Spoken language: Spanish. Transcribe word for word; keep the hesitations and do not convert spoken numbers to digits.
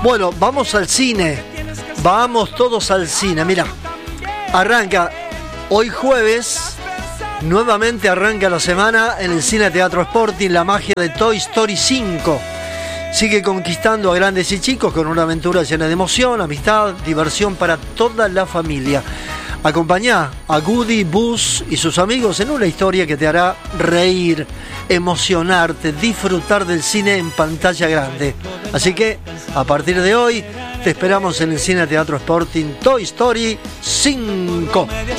Bueno, vamos al cine. Vamos todos al cine. Mira, arranca hoy jueves. Nuevamente arranca la semana en el Cine Teatro Sporting, la magia de Toy Story cinco. Sigue conquistando a grandes y chicos con una aventura llena de emoción, amistad, diversión para toda la familia. Acompañá a Woody, Buzz y sus amigos en una historia que te hará reír, emocionarte, disfrutar del cine en pantalla grande. Así que, a partir de hoy, te esperamos en el Cine Teatro Sporting Toy Story cinco.